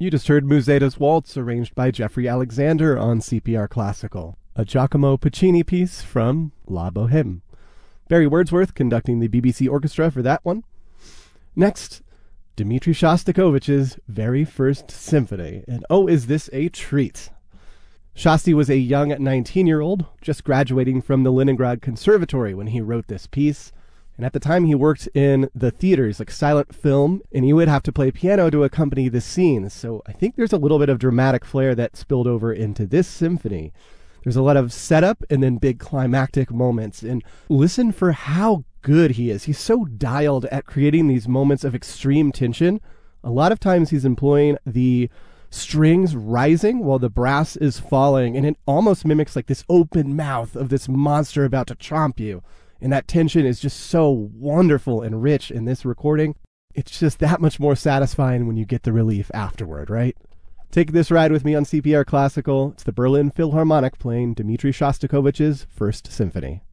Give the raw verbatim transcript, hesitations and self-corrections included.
You just heard Musetta's Waltz, arranged by Jeffrey Alexander on C P R Classical, a Giacomo Puccini piece from La Bohème. Barry Wordsworth conducting the B B C Orchestra for that one. Next, Dmitri Shostakovich's very first symphony, and oh, is this a treat! Shosti was a young nineteen-year-old, just graduating from the Leningrad Conservatory when he wrote this piece. And at the time, he worked in the theaters, like silent film, and he would have to play piano to accompany the scenes. So I think there's a little bit of dramatic flair that spilled over into this symphony. There's a lot of setup and then big climactic moments. And listen for how good he is. He's so dialed at creating these moments of extreme tension. A lot of times he's employing the strings rising while the brass is falling, and it almost mimics like this open mouth of this monster about to chomp you. And that tension is just so wonderful and rich in this recording. It's just that much more satisfying when you get the relief afterward, right? Take this ride with me on C P R Classical. It's the Berlin Philharmonic playing Dmitri Shostakovich's First Symphony.